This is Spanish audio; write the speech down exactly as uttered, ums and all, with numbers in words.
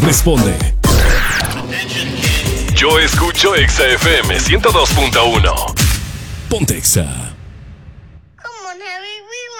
responde. Yo escucho Exa F M ciento dos punto uno. Ponte Exa. Come on, Harry, we